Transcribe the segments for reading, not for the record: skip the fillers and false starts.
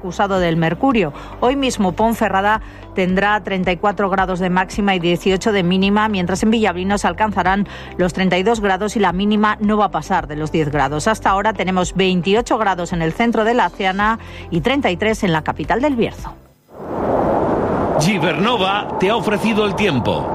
acusado del mercurio. Hoy mismo Ponferrada tendrá 34 grados de máxima y 18 de mínima, mientras en Villablino se alcanzarán los 32 grados y la mínima no va a pasar de los 10 grados. Hasta ahora tenemos 28 grados en el centro de la Ciana y 33 en la capital del Bierzo. Gibernova te ha ofrecido el tiempo.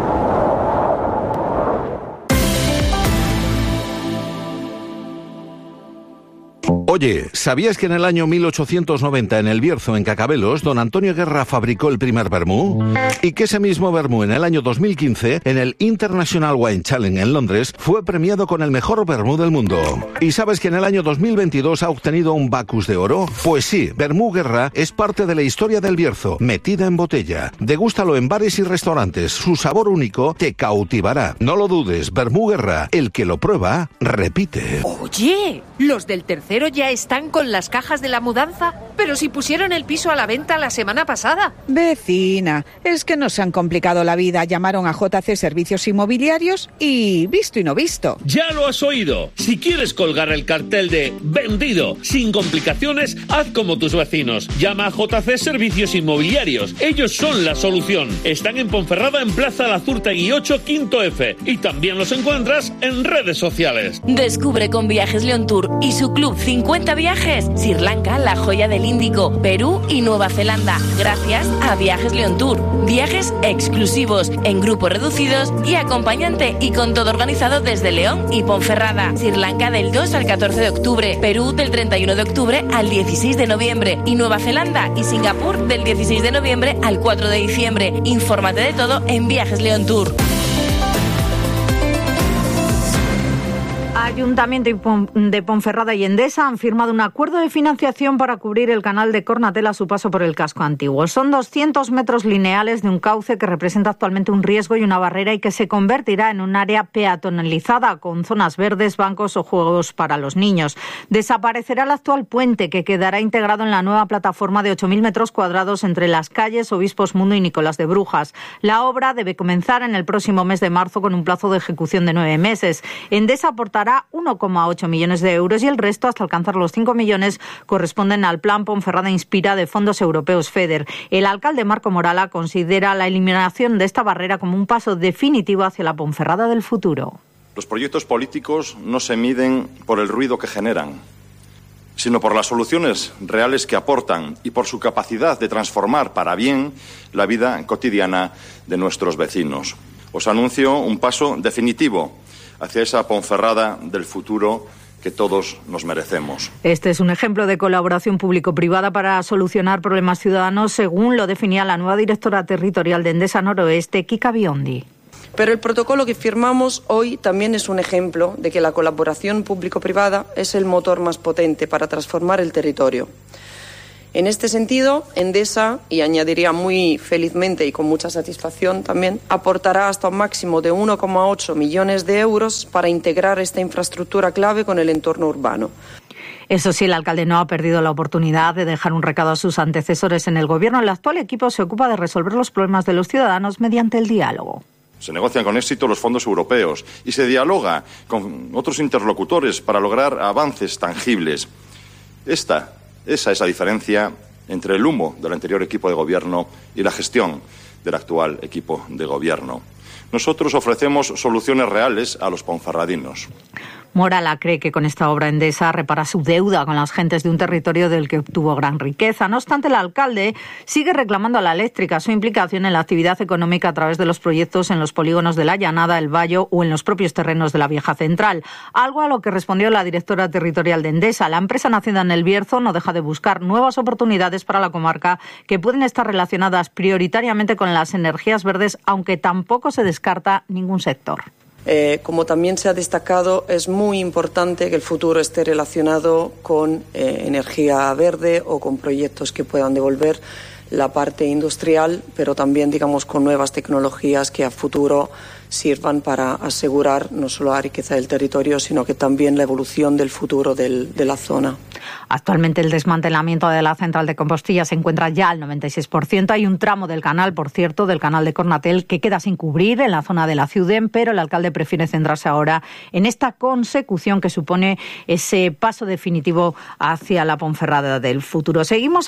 Oye, ¿sabías que en el año 1890 en el Bierzo, en Cacabelos, don Antonio Guerra fabricó el primer vermú? Y que ese mismo vermú en el año 2015, en el International Wine Challenge en Londres, fue premiado con el mejor vermú del mundo. ¿Y sabes que en el año 2022 ha obtenido un Bacus de oro? Pues sí, Vermú Guerra es parte de la historia del Bierzo, metida en botella. Degústalo en bares y restaurantes, su sabor único te cautivará. No lo dudes, Vermú Guerra, el que lo prueba, repite. Oye, los del tercero ya están con las cajas de la mudanza, pero si pusieron el piso a la venta la semana pasada. Vecina, es que nos han complicado la vida. Llamaron a JC Servicios Inmobiliarios y visto y no visto. Ya lo has oído. Si quieres colgar el cartel de vendido sin complicaciones, haz como tus vecinos. Llama a JC Servicios Inmobiliarios. Ellos son la solución. Están en Ponferrada, en Plaza Lazurtegui 8, Quinto F. Y también los encuentras en redes sociales. Descubre con Viajes León Tour y su club 50 viajes Sri Lanka, la joya del Índico, Perú y Nueva Zelanda, gracias a Viajes León Tour. Viajes exclusivos, en grupos reducidos y acompañante, y con todo organizado desde León y Ponferrada. Sri Lanka del 2 al 14 de octubre, Perú del 31 de octubre al 16 de noviembre y Nueva Zelanda y Singapur del 16 de noviembre al 4 de diciembre. Infórmate de todo en Viajes León Tour. Ayuntamiento de Ponferrada y Endesa han firmado un acuerdo de financiación para cubrir el canal de Cornatel a su paso por el casco antiguo. Son 200 metros lineales de un cauce que representa actualmente un riesgo y una barrera y que se convertirá en un área peatonalizada con zonas verdes, bancos o juegos para los niños. Desaparecerá el actual puente, que quedará integrado en la nueva plataforma de 8.000 metros cuadrados entre las calles Obispos Mundo y Nicolás de Brujas. La obra debe comenzar en el próximo mes de marzo con un plazo de ejecución de 9 meses. Endesa aportará 1,8 millones de euros y el resto, hasta alcanzar los 5 millones, corresponden al Plan Ponferrada Inspira de fondos europeos FEDER. El alcalde Marco Morala considera la eliminación de esta barrera como un paso definitivo hacia la Ponferrada del futuro. Los proyectos políticos no se miden por el ruido que generan, sino por las soluciones reales que aportan y por su capacidad de transformar para bien la vida cotidiana de nuestros vecinos. Os anuncio un paso definitivo hacia esa Ponferrada del futuro que todos nos merecemos. Este es un ejemplo de colaboración público-privada para solucionar problemas ciudadanos, según lo definía la nueva directora territorial de Endesa Noroeste, Kika Biondi. Pero el protocolo que firmamos hoy también es un ejemplo de que la colaboración público-privada es el motor más potente para transformar el territorio. En este sentido, Endesa, y añadiría muy felizmente y con mucha satisfacción también, aportará hasta un máximo de 1,8 millones de euros para integrar esta infraestructura clave con el entorno urbano. Eso sí, el alcalde no ha perdido la oportunidad de dejar un recado a sus antecesores en el gobierno. El actual equipo se ocupa de resolver los problemas de los ciudadanos mediante el diálogo. Se negocian con éxito los fondos europeos y se dialoga con otros interlocutores para lograr avances tangibles. Esa es la diferencia entre el humo del anterior equipo de gobierno y la gestión del actual equipo de gobierno. Nosotros ofrecemos soluciones reales a los ponferradinos. Morala cree que con esta obra Endesa repara su deuda con las gentes de un territorio del que obtuvo gran riqueza. No obstante, el alcalde sigue reclamando a la eléctrica su implicación en la actividad económica a través de los proyectos en los polígonos de La Llanada, El Bayo o en los propios terrenos de la Vieja Central. Algo a lo que respondió la directora territorial de Endesa. La empresa nacida en El Bierzo no deja de buscar nuevas oportunidades para la comarca que pueden estar relacionadas prioritariamente con las energías verdes, aunque tampoco se descarta ningún sector. Como también se ha destacado, es muy importante que el futuro esté relacionado con energía verde o con proyectos que puedan devolver la parte industrial, pero también, digamos, con nuevas tecnologías que a futuro sirvan para asegurar no solo la riqueza del territorio, sino que también la evolución del futuro de la zona. Actualmente el desmantelamiento de la central de Compostilla se encuentra ya al 96%. Hay un tramo del canal, por cierto, del canal de Cornatel, que queda sin cubrir en la zona de la Ciudad, pero el alcalde prefiere centrarse ahora en esta consecución que supone ese paso definitivo hacia la Ponferrada del futuro. Seguimos